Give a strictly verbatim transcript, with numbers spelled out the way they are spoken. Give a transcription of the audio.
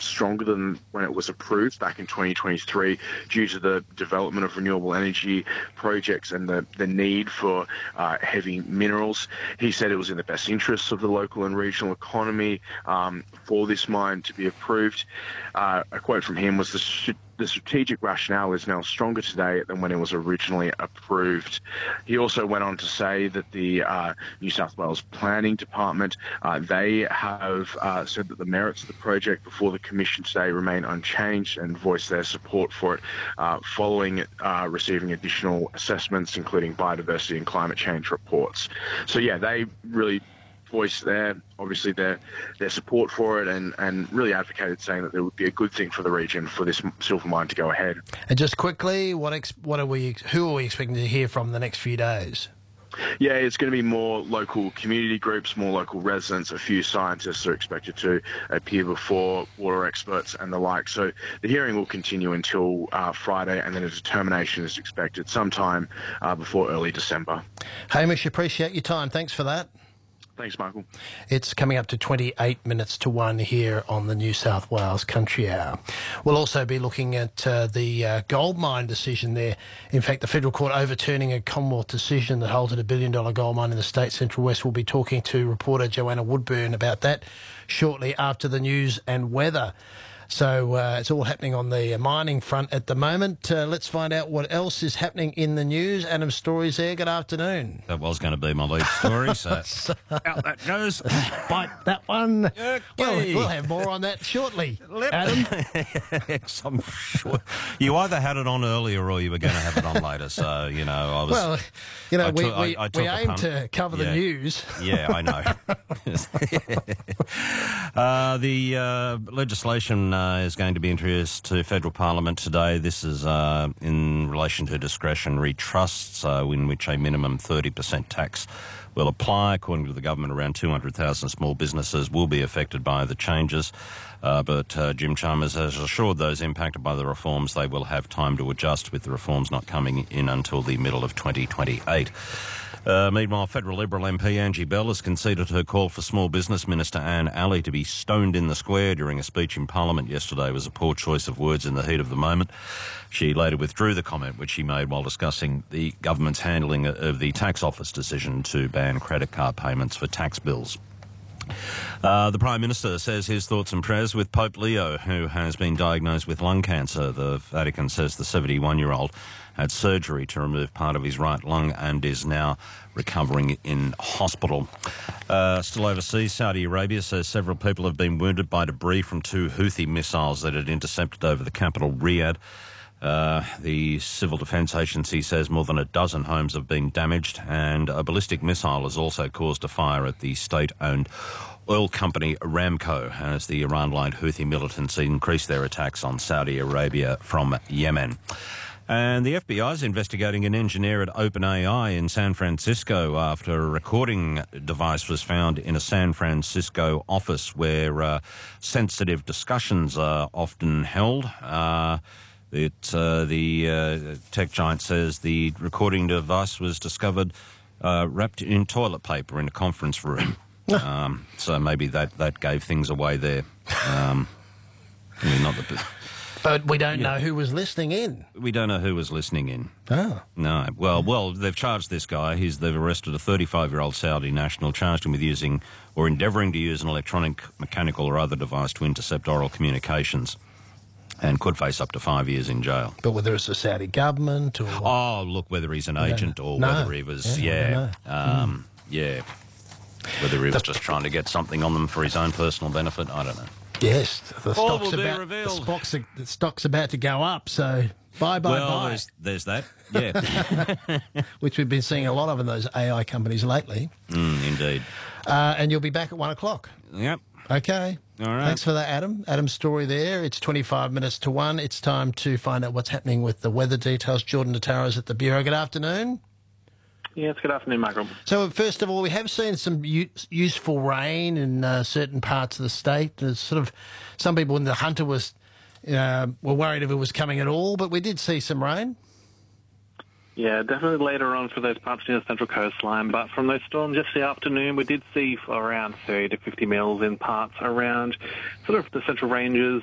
stronger than when it was approved back in twenty twenty-three due to the development of renewable energy projects and the, the need for uh, heavy minerals. He said it was in the best interests of the local and regional economy um, for this mine to be approved. Uh, a quote from him was, the The strategic rationale is now stronger today than when it was originally approved. He also went on to say that the uh, New South Wales Planning Department, uh, they have uh, said that the merits of the project before the Commission today remain unchanged and voiced their support for it uh, following uh, receiving additional assessments, including biodiversity and climate change reports. So, yeah, they really voiced their obviously their their support for it and and really advocated, saying that there would be a good thing for the region for this silver mine to go ahead. And just quickly, what ex- what are we who are we expecting to hear from the next few days? Yeah, it's going to be more local community groups, more local residents. A few scientists are expected to appear before, water experts and the like. So the hearing will continue until uh, Friday, and then a determination is expected sometime uh, before early December. Hamish, appreciate your time. Thanks for that. Thanks, Michael. It's coming up to twenty-eight minutes to one here on the New South Wales Country Hour. We'll also be looking at uh, the uh, gold mine decision there. In fact, the Federal Court overturning a Commonwealth decision that halted a billion dollar gold mine in the state Central West. We'll be talking to reporter Joanna Woodburn about that shortly after the news and weather. So uh, it's all happening on the mining front at the moment. Uh, let's find out what else is happening in the news. Adam Story's there. Good afternoon. That was going to be my lead story, so out that goes. Bite that one. Okay. Well, we'll have more on that shortly, Adam. Yes, I'm sure. You either had it on earlier or you were going to have it on later. So, you know, I was... Well, you know, I we, took- we, I- I took we a aim punt. to cover Yeah. the news. Yeah, I know. uh, the uh, legislation uh, is going to be introduced to Federal Parliament today. This is uh, in relation to discretionary trusts, uh, in which a minimum thirty percent tax will apply. According to the government, around two hundred thousand small businesses will be affected by the changes. Uh, but uh, Jim Chalmers has assured those impacted by the reforms they will have time to adjust, with the reforms not coming in until the middle of twenty twenty-eight. Uh, meanwhile, Federal Liberal M P Angie Bell has conceded her call for Small Business Minister Anne Alley to be stoned in the square during a speech in Parliament yesterday. It was a poor choice of words in the heat of the moment. She later withdrew the comment which she made while discussing the government's handling of the tax office decision to ban credit card payments for tax bills. Uh, the Prime Minister says his thoughts and prayers with Pope Leo, who has been diagnosed with lung cancer. The Vatican says the seventy-one-year-old had surgery to remove part of his right lung and is now recovering in hospital. Uh, still overseas, Saudi Arabia says several people have been wounded by debris from two Houthi missiles that had intercepted over the capital, Riyadh. Uh, the Civil Defence Agency says more than a dozen homes have been damaged, and a ballistic missile has also caused a fire at the state-owned oil company Aramco as the Iran-aligned Houthi militants increased their attacks on Saudi Arabia from Yemen. And the F B I is investigating an engineer at OpenAI in San Francisco after a recording device was found in a San Francisco office where uh, sensitive discussions are often held. Uh, It, uh, the uh, tech giant says the recording device was discovered uh, wrapped in toilet paper in a conference room. um, so maybe that, that gave things away there. Um, I mean, not the, But we don't Yeah. know who was listening in. we don't know who was listening in. Oh. No. Well, well, they've charged this guy. He's they've arrested a thirty-five-year-old Saudi national, charged him with using or endeavouring to use an electronic, mechanical or other device to intercept oral communications, and could face up to five years in jail. But whether it's the Saudi government or... what? Oh, look, whether he's an agent or No. whether he was, Yeah, I yeah, don't um, yeah, whether he was just trying to get something on them for his own personal benefit, I don't know. Yes, the All stock's, will be about, the, revealed. stock's, the stock's about to go up, so bye, bye, well, bye, there's, there's that, yeah, which we've been seeing a lot of in those A I companies lately. mm, indeed. Uh, and you'll be back at one o'clock. Yep. Okay. All right. Thanks for that, Adam. Adam's story there. It's twenty-five minutes to one. It's time to find out what's happening with the weather details. Jordan Natara's at the Bureau. Good afternoon. Yes, good afternoon, Michael. So, first of all, we have seen some u- useful rain in uh, certain parts of the state. There's sort of some people in the Hunter was uh, were worried if it was coming at all, but we did see some rain. Yeah, definitely later on for those parts near the Central Coastline, but from those storms yesterday afternoon, we did see around thirty to fifty mils in parts around sort of the Central Ranges,